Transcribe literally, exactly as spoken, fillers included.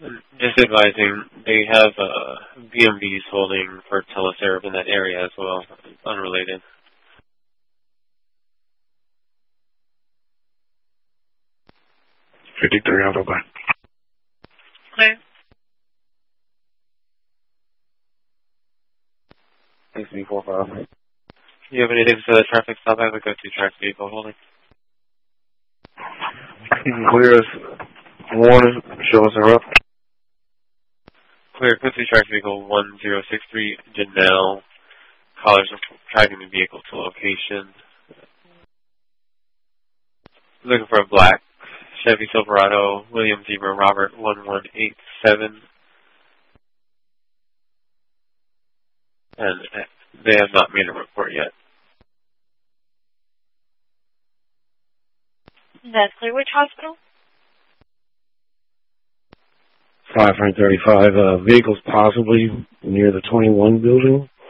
Just advising, they have uh, B M Ws holding for teleserve in that area as well, unrelated. fifty-three Alpha Black. Clear. six B four five. Do you have anything for the traffic stop? I would go to track vehicle holding. You can clear us. Warning, show us a route. Clear, quickly track vehicle one zero six three, Janelle. Callers are tracking the vehicle to location. Looking for a black Chevy Silverado, William Zebra, Robert one one eight seven. And they have not made a report yet. That's clear. Which hospital? five thirty-five, uh, vehicles possibly near the twenty-one building.